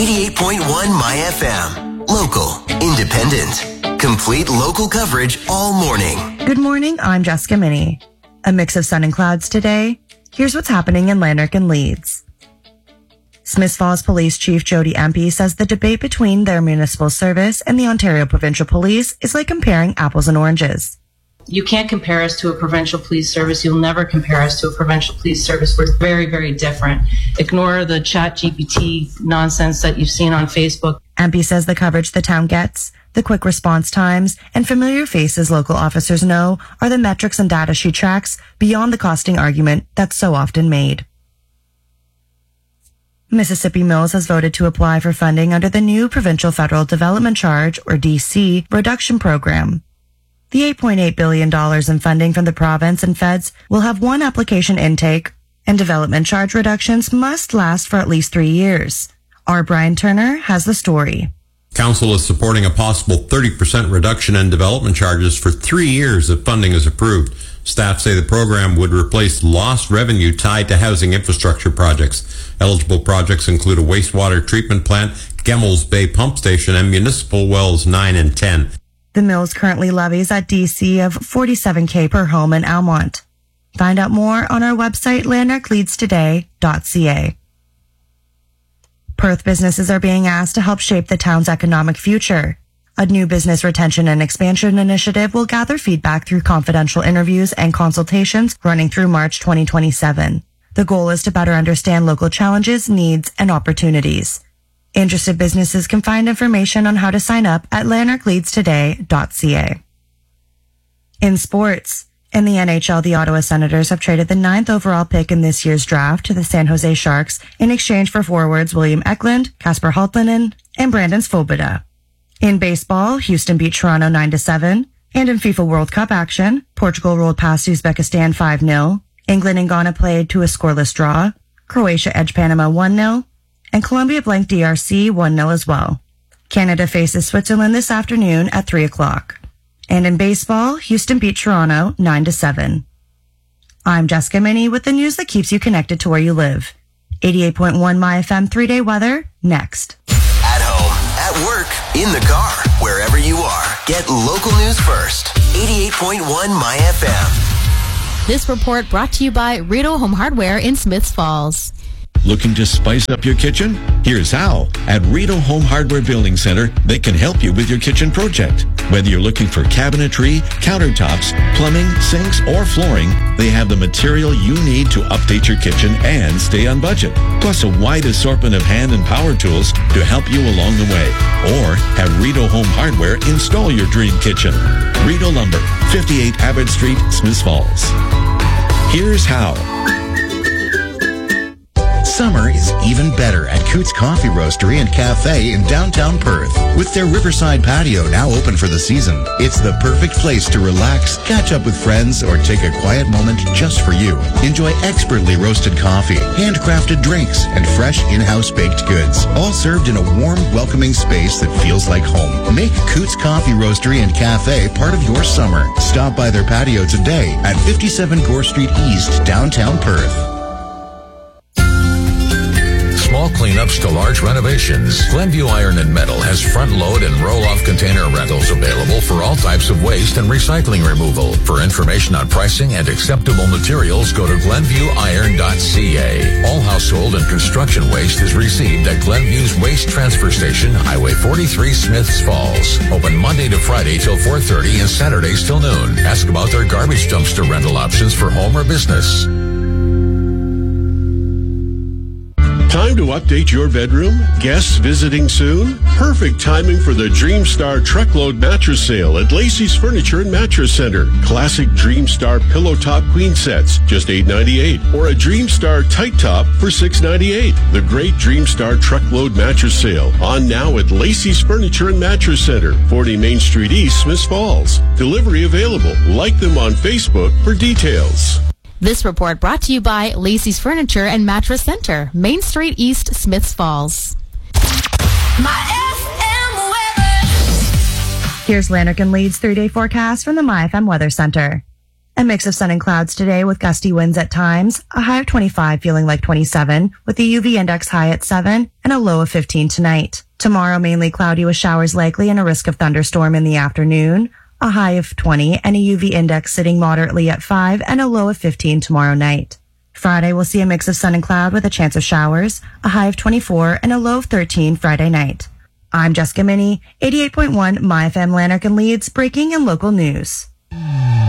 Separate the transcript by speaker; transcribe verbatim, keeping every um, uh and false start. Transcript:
Speaker 1: eighty-eight point one My F M. Local, independent, complete local coverage all morning.
Speaker 2: Good morning, I'm Jessica Minnie. A mix of sun and clouds today. Here's what's happening in Lanark and Leeds. Smiths Falls Police Chief Jody Empey says the debate between their municipal service and the Ontario Provincial Police is like comparing apples and oranges.
Speaker 3: You can't compare us to a provincial police service. You'll never compare us to a provincial police service. We're very, very different. Ignore the chat G P T nonsense that you've seen on Facebook.
Speaker 2: Empey says the coverage the town gets, the quick response times, and familiar faces local officers know are the metrics and data she tracks beyond the costing argument that's so often made. Mississippi Mills has voted to apply for funding under the new Provincial Federal Development Charge, or D C, reduction program. The eight point eight billion dollars in funding from the province and feds will have one application intake, and development charge reductions must last for at least three years. Our Brian Turner has the story.
Speaker 4: Council is supporting a possible thirty percent reduction in development charges for three years if funding is approved. Staff say the program would replace lost revenue tied to housing infrastructure projects. Eligible projects include a wastewater treatment plant, Gemmels Bay Pump Station, and municipal wells nine and ten.
Speaker 2: The Mills currently levies a D C of forty-seven thousand per home in Almont. Find out more on our website, lanark leeds today dot c a. Perth businesses are being asked to help shape the town's economic future. A new business retention and expansion initiative will gather feedback through confidential interviews and consultations running through March twenty twenty-seven. The goal is to better understand local challenges, needs, and opportunities. Interested businesses can find information on how to sign up at lanark leeds today dot c a. In sports, in the N H L, the Ottawa Senators have traded the ninth overall pick in this year's draft to the San Jose Sharks in exchange for forwards William Eklund, Kasper Halttunen, and Brandon Svoboda. In baseball, Houston beat Toronto nine to seven, and in FIFA World Cup action, Portugal rolled past Uzbekistan five nil, England and Ghana played to a scoreless draw, Croatia edged Panama one nil, and Colombia blanked D R C one nil as well. Canada faces Switzerland this afternoon at three o'clock. And in baseball, Houston beat Toronto nine to seven. I'm Jessica Minnie with the news that keeps you connected to where you live. eighty-eight point one My F M three-day weather, next.
Speaker 1: At home, at work, in the car, wherever you are. Get local news first. eighty-eight point one My F M.
Speaker 5: This report brought to you by Rito Home Hardware in Smiths Falls.
Speaker 6: Looking to spice up your kitchen? Here's how. At Rito Home Hardware Building Center, they can help you with your kitchen project. Whether you're looking for cabinetry, countertops, plumbing, sinks, or flooring, they have the material you need to update your kitchen and stay on budget. Plus a wide assortment of hand and power tools to help you along the way. Or have Rito Home Hardware install your dream kitchen. Rito Lumber, fifty-eight Abbott Street, Smiths Falls. Here's how.
Speaker 7: Summer is even better at Coots Coffee Roastery and Cafe in downtown Perth. With their Riverside patio now open for the season, it's the perfect place to relax, catch up with friends, or take a quiet moment just for you. Enjoy expertly roasted coffee, handcrafted drinks, and fresh in-house baked goods, all served in a warm, welcoming space that feels like home. Make Coots Coffee Roastery and Cafe part of your summer. Stop by their patio today at fifty-seven Gore Street East, downtown Perth.
Speaker 8: Small cleanups to large renovations. Glenview Iron and Metal has front load and roll off container rentals available for all types of waste and recycling removal. For information on pricing and acceptable materials, go to glenview iron dot c a. All household and construction waste is received at Glenview's Waste Transfer Station, Highway forty-three, Smiths Falls. Open Monday to Friday till four thirty and Saturdays till noon. Ask about their garbage dumpster rental options for home or business.
Speaker 9: Time to update your bedroom? Guests visiting soon? Perfect timing for the Dreamstar Truckload Mattress Sale at Lacey's Furniture and Mattress Center. Classic Dreamstar Pillow Top Queen Sets, just eight ninety-eight, or a Dreamstar Tight Top for six ninety-eight. The great Dreamstar Truckload Mattress Sale, on now at Lacey's Furniture and Mattress Center, forty Main Street East, Smiths Falls. Delivery available. Like them on Facebook for details.
Speaker 5: This report brought to you by Lacey's Furniture and Mattress Center, Main Street East, Smiths Falls.
Speaker 2: My F M weather. Here's Lanark and Leeds three-day forecast from the My F M Weather Center. A mix of sun and clouds today with gusty winds at times, a high of twenty-five feeling like twenty-seven, with the U V index high at seven and a low of fifteen tonight. Tomorrow mainly cloudy with showers likely and a risk of thunderstorm in the afternoon, a high of twenty and a U V index sitting moderately at five and a low of fifteen tomorrow night. Friday we'll see a mix of sun and cloud with a chance of showers, a high of twenty-four and a low of thirteen Friday night. I'm Jessica Minnie, eighty-eight point one My F M Lanark and Leeds, breaking and local news.